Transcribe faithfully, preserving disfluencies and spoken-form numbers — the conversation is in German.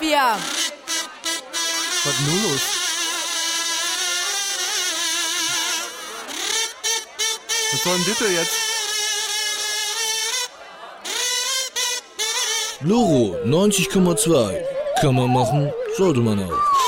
hier? Was ist nun los? Was soll denn bitte jetzt? Loro neunzig Komma zwei. Kann man machen, sollte man auch.